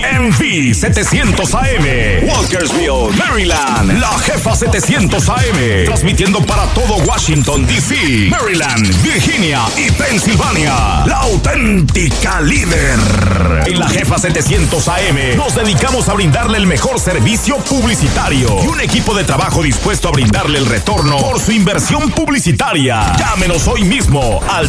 MV 700 AM, Walkersville, Maryland. La Jefa 700 AM, transmitiendo para todo Washington, D.C., Maryland, Virginia y Pensilvania. La auténtica líder. En La Jefa 700 AM nos dedicamos a brindarle el mejor servicio publicitario y un equipo de trabajo dispuesto a brindarle el retorno por su inversión publicitaria. Llámenos hoy mismo al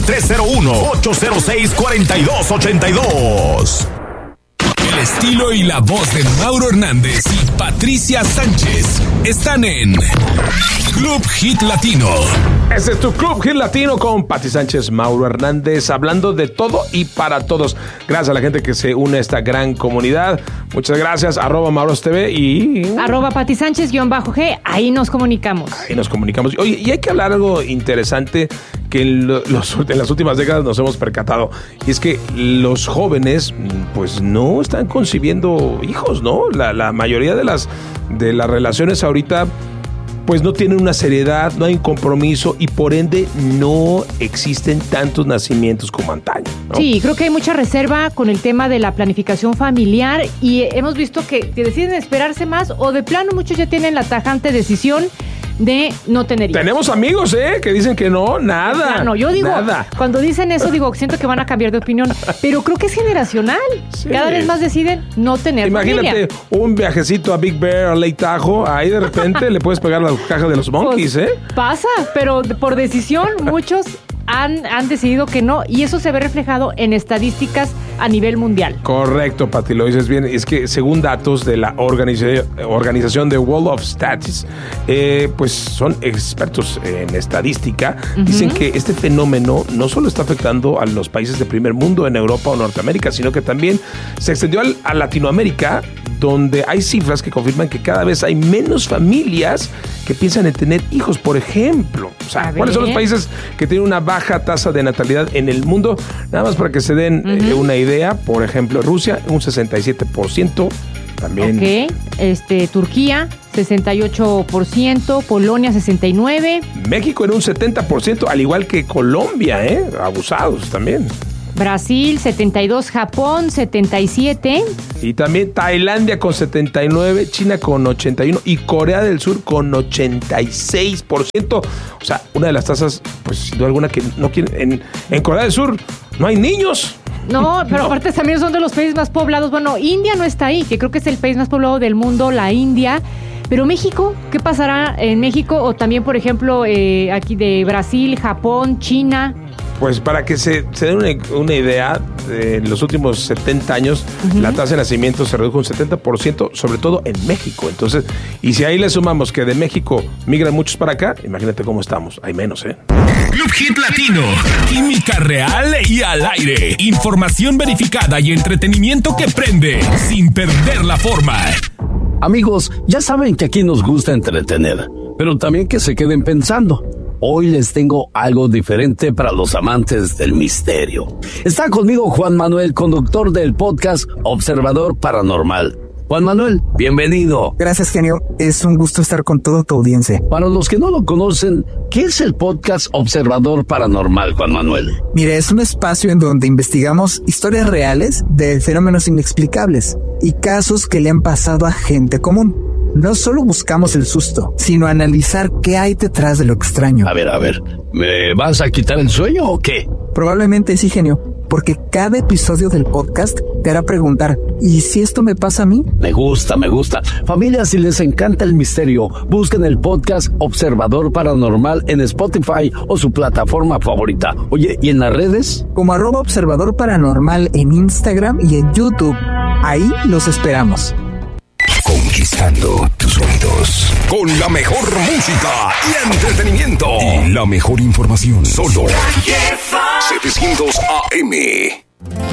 301-806-4282. El estilo y la voz de Mauro Hernández y Patricia Sánchez están en Club Hit Latino. Este es tu Club Hit Latino con Pati Sánchez, Mauro Hernández, hablando de todo y para todos. Gracias a la gente que se une a esta gran comunidad. Muchas gracias. @MauroTV y @Pati Sánchez_G. Ahí nos comunicamos. Oye, y hay que hablar algo interesante que en las últimas décadas nos hemos percatado. Y es que los jóvenes, pues no están concibiendo hijos, ¿no? La mayoría de las relaciones ahorita, pues no tienen una seriedad, no hay un compromiso y por ende no existen tantos nacimientos como antaño, ¿no? Sí, creo que hay mucha reserva con el tema de la planificación familiar y hemos visto que deciden esperarse más o de plano muchos ya tienen la tajante decisión de no tener hijos. Tenemos amigos, que dicen que no, nada. No, yo digo, nada. Cuando dicen eso, siento que van a cambiar de opinión, pero creo que es generacional. Sí. Cada vez más deciden no tener Imagínate familia. Un viajecito a Big Bear, a Lake Tahoe, ahí de repente le puedes pegar la caja de los Monkeys, pues, pasa, pero por decisión muchos han decidido que no, y eso se ve reflejado en estadísticas a nivel mundial. Correcto, Pati, lo dices bien. Es que según datos de la organización de World of Stats, pues son expertos en estadística, dicen que este fenómeno no solo está afectando a los países de primer mundo en Europa o Norteamérica, sino que también se extendió a Latinoamérica, donde hay cifras que confirman que cada vez hay menos familias que piensan en tener hijos, por ejemplo. O sea, ¿cuáles son los países que tienen una baja tasa de natalidad en el mundo? Nada más para que se den una idea. Por ejemplo, Rusia, un 67%. También. Ok. Turquía, 68%. Polonia, 69%. México en un 70%, al igual que Colombia, abusados también. Brasil, 72%, Japón, 77%. Y también Tailandia con 79%, China con 81% y Corea del Sur con 86%. O sea, una de las tasas, pues sin duda alguna, que no quieren. En Corea del Sur no hay niños. No, pero aparte también son de los países más poblados. Bueno, India no está ahí, que creo que es el país más poblado del mundo, la India. Pero México, ¿qué pasará en México? O también, por ejemplo, aquí de Brasil, Japón, China. Pues para que se den una idea, en los últimos 70 años, la tasa de nacimiento se redujo un 70%, sobre todo en México. Entonces, y si ahí le sumamos que de México migran muchos para acá, imagínate cómo estamos. Hay menos, Club Hit Latino. Química real y al aire. Información verificada y entretenimiento que prende sin perder la forma. Amigos, ya saben que aquí nos gusta entretener, pero también que se queden pensando. Hoy les tengo algo diferente para los amantes del misterio. Está conmigo Juan Manuel, conductor del podcast Observador Paranormal. Juan Manuel, bienvenido. Gracias, genio. Es un gusto estar con toda tu audiencia. Para los que no lo conocen, ¿qué es el podcast Observador Paranormal, Juan Manuel? Mire, es un espacio en donde investigamos historias reales de fenómenos inexplicables y casos que le han pasado a gente común. No solo buscamos el susto, sino analizar qué hay detrás de lo extraño. A ver, ¿me vas a quitar el sueño o qué? Probablemente sí, genio, porque cada episodio del podcast te hará preguntar, ¿y si esto me pasa a mí? Me gusta. Familia, si les encanta el misterio, busquen el podcast Observador Paranormal en Spotify o su plataforma favorita. Oye, ¿y en las redes? Como @Observador Paranormal en Instagram y en YouTube. Ahí los esperamos. Conquistando tus oídos con la mejor música y entretenimiento y la mejor información. Solo 700 AM.